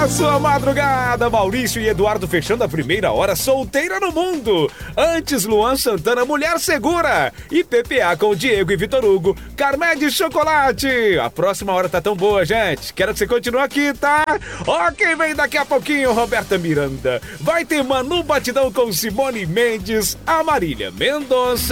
Na sua madrugada, Maurício e Eduardo fechando a primeira hora solteira no mundo. Antes, Luan Santana, Mulher Segura. E PPA com Diego e Vitor Hugo, Carmé de Chocolate. A próxima hora tá tão boa, gente. Quero que você continue aqui, tá? Ó, quem vem daqui a pouquinho, Roberta Miranda. Vai ter Manu Batidão com Simone Mendes, a Marília Mendonça.